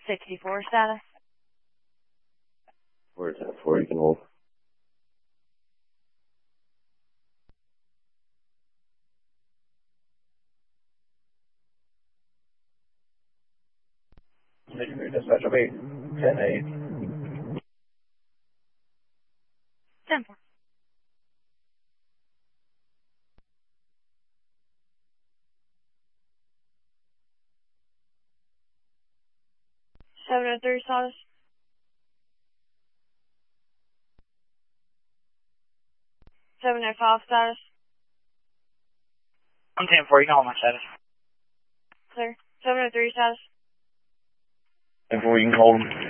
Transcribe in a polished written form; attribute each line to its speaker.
Speaker 1: 64 status.
Speaker 2: 410-4, you can hold. Dispatch, okay, 10-8.
Speaker 1: 10-4. Seven oh three status. 705 status.
Speaker 3: I'm 10-4, you can hold my status.
Speaker 1: Clear. 703 status.
Speaker 2: 10-4, you can hold them.